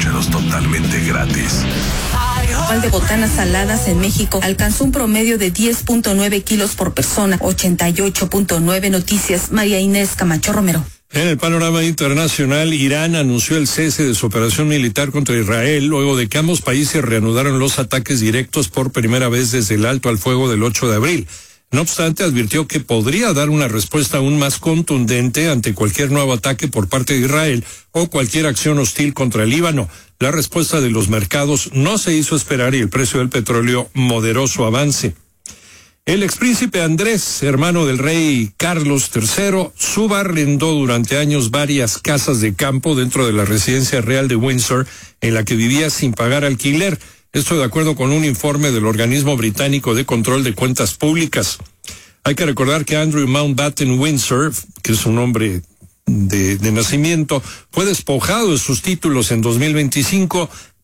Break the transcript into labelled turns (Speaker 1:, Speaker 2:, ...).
Speaker 1: Escúchanos totalmente gratis.
Speaker 2: El de botanas saladas en México alcanzó un promedio de 10.9 kilos por persona. 88.9 Noticias, María Inés Camacho Romero.
Speaker 3: En el panorama internacional, Irán anunció el cese de su operación militar contra Israel luego de que ambos países reanudaron los ataques directos por primera vez desde el alto al fuego del 8 de abril. No obstante, advirtió que podría dar una respuesta aún más contundente ante cualquier nuevo ataque por parte de Israel o cualquier acción hostil contra el Líbano. La respuesta de los mercados no se hizo esperar y el precio del petróleo moderó su avance. El expríncipe Andrés, hermano del rey Carlos III, subarrendó durante años varias casas de campo dentro de la residencia real de Windsor, en la que vivía sin pagar alquiler. Esto de acuerdo con un informe del organismo británico de control de cuentas públicas. Hay que recordar que Andrew Mountbatten Windsor, que es un hombre de nacimiento, fue despojado de sus títulos en 2025